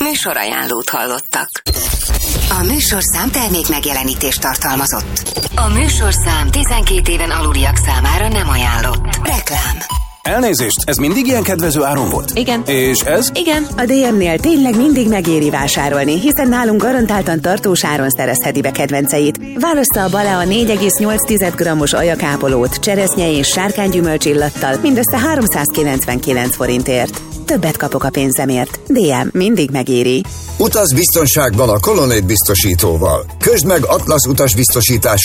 Műsorajánlót hallottak. A műsorszám termék megjelenítést tartalmazott. A műsorszám 12 éven aluliak számára nem ajánlott. Reklám. Elnézést, ez mindig ilyen kedvező áron volt? Igen. És ez? Igen. A DM-nél tényleg mindig megéri vásárolni, hiszen nálunk garantáltan tartós áron szerezheti be kedvenceit. Válassza a Balea 4,8 g-os ajakápolót, cseresznye és sárkánygyümölcs illattal mindössze 399 forintért. Többet kapok a pénzemért. DM mindig megéri. Utaz biztonságban a Colonnade biztosítóval. Közd meg Atlasz utasbiztosítás